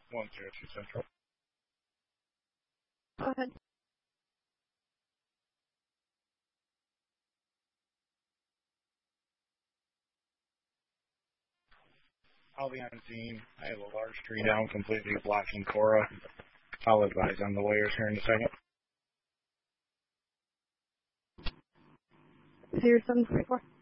102 Central. Go ahead. I'll be on scene. I have a large tree down completely blocking Cora. I'll advise on the layers here in a second. So you're 744?